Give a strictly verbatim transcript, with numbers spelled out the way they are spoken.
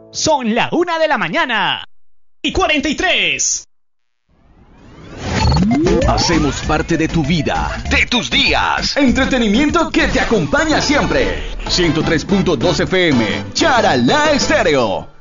Son la una de la mañana y cuarenta y tres. Hacemos parte de tu vida, de tus días. Entretenimiento que te acompaña siempre. ciento tres punto dos F M, Charalá Estéreo.